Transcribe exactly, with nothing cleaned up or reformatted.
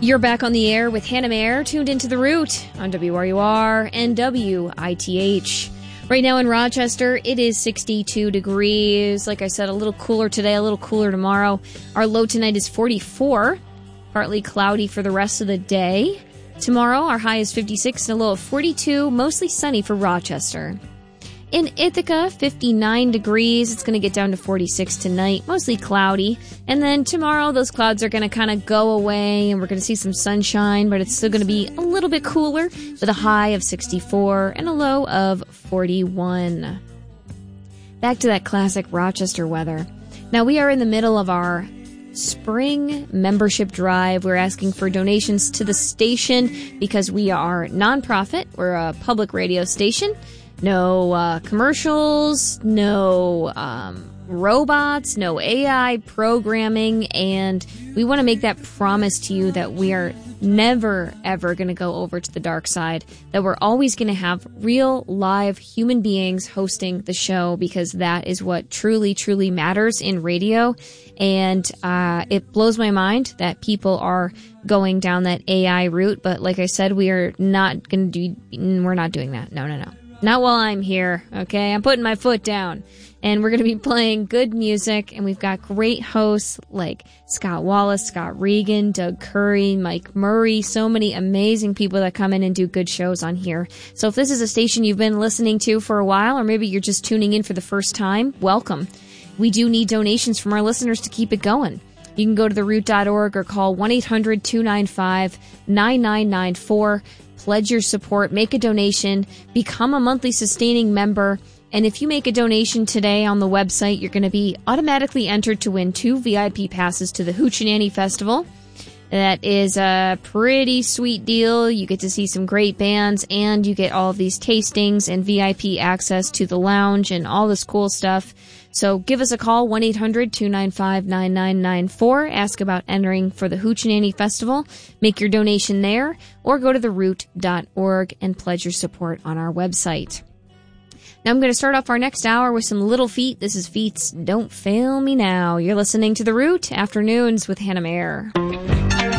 You're back on the air with Hannah Mayer, tuned into The Root on W R U R and W I T H. Right now in Rochester, it is sixty-two degrees. Like I said, a little cooler today, a little cooler tomorrow. Our low tonight is forty-four, partly cloudy for the rest of the day. Tomorrow, our high is fifty-six and a low of forty-two, mostly sunny for Rochester. In Ithaca, fifty-nine degrees. It's going to get down to forty-six tonight, mostly cloudy. And then tomorrow, those clouds are going to kind of go away, and we're going to see some sunshine, but it's still going to be a little bit cooler with a high of sixty-four and a low of forty-one. Back to that classic Rochester weather. Now, we are in the middle of our spring membership drive. We're asking for donations to the station because we are nonprofit. We're a public radio station. No uh, commercials, no um, robots, no A I programming, and we want to make that promise to you that we are never, ever going to go over to the dark side, that we're always going to have real, live human beings hosting the show, because that is what truly, truly matters in radio. And uh, it blows my mind that people are going down that A I route, but like I said, we are not going to do, we're not doing that. No, no, no. Not while I'm here, okay? I'm putting my foot down. And we're going to be playing good music, and we've got great hosts like Scott Wallace, Scott Regan, Doug Curry, Mike Murray, so many amazing people that come in and do good shows on here. So if this is a station you've been listening to for a while, or maybe you're just tuning in for the first time, welcome. We do need donations from our listeners to keep it going. You can go to the root dot org or call one eight hundred two nine five nine nine nine four. Pledge your support, make a donation, become a monthly sustaining member, and if you make a donation today on the website, you're going to be automatically entered to win two V I P passes to the Hoochie Festival. That is a pretty sweet deal. You get to see some great bands, and you get all of these tastings and V I P access to the lounge and all this cool stuff. So give us a call, one eight hundred two nine five nine nine nine four. Ask about entering for the Hoochie Festival. Make your donation there, or go to the root dot org and pledge your support on our website. Now I'm going to start off our next hour with some Little Feat. This is Feat's Don't Fail Me Now. You're listening to The Root Afternoons with Hannah Mayer.